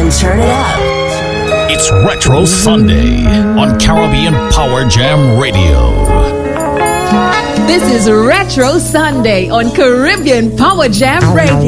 turn it up. It's Retro Sunday on Caribbean Power Jam Radio. This is Retro Sunday on Caribbean Power Jam Radio.